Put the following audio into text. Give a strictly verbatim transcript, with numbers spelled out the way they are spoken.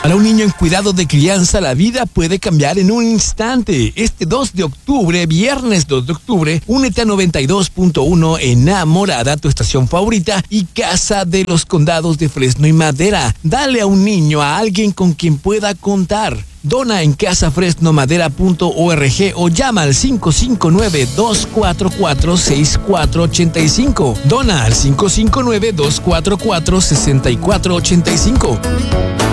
Para un niño en cuidado de crianza, la vida puede cambiar en un instante. Este dos de octubre, viernes dos de octubre, únete a noventa y dos punto uno Enamorada, tu estación favorita y Casa de los Condados de Fresno y Madera. Dale a un niño, a alguien con quien pueda contar. Dona en casa fresno madera punto org o llama al cinco cinco nueve, dos cuatro cuatro, seis cuatro ocho cinco. Dona al cinco cinco nueve, dos cuatro cuatro, seis cuatro ocho cinco.